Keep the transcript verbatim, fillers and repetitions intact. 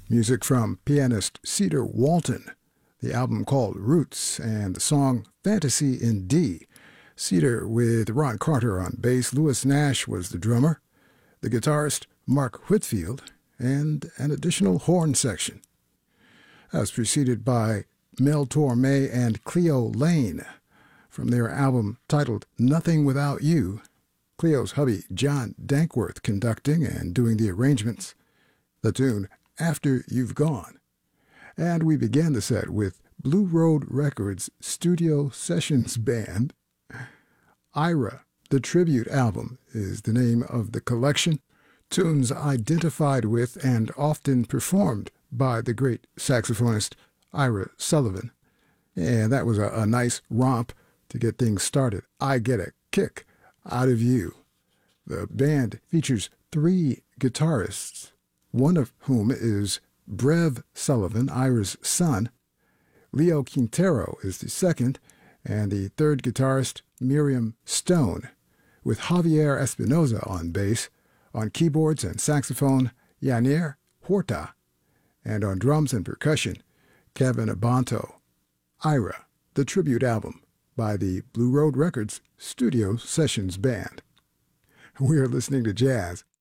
Music from pianist Cedar Walton, the album called Roots, and the song Fantasy in D. Cedar with Ron Carter on bass, Louis Nash was the drummer, the guitarist Mark Whitfield, and an additional horn section. That was preceded by Mel Torme and Cleo Lane from their album titled Nothing Without You. Cleo's hubby John Dankworth conducting and doing the arrangements. The tune After You've Gone. And we began the set with Blue Road Records Studio Sessions Band. Ira, the tribute album, is the name of the collection. Tunes identified with and often performed by the great saxophonist Ira Sullivan. And that was a, a nice romp to get things started. I Get a Kick Out of You. The band features three guitarists, one of whom is Brev Sullivan, Ira's son. Leo Quintero is the second, and the third guitarist, Miriam Stone, with Javier Espinoza on bass, on keyboards and saxophone, Yanir Horta, and on drums and percussion, Kevin Abanto. Ira, the tribute album by the Blue Road Records Studio Sessions Band. We are listening to jazz